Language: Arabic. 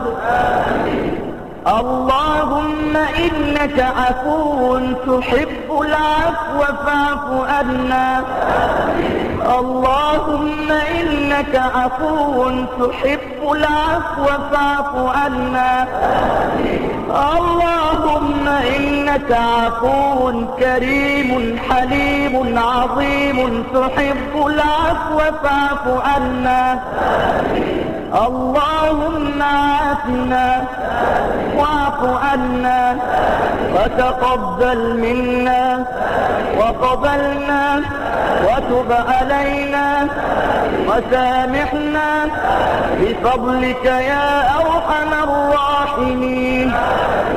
اللهم إنك عفو تحب العفو فاعف عنا. اللهم إنك عفو تحب العفو فاعف عنا. اللهم إنك عفو كريم حليم عظيم تحب العفو فاعف عنا. اللهم عافنا واعف عنا وتقبل منا وقبلنا وتب علينا وسامحنا بفضلك يا أرحم الراحمين.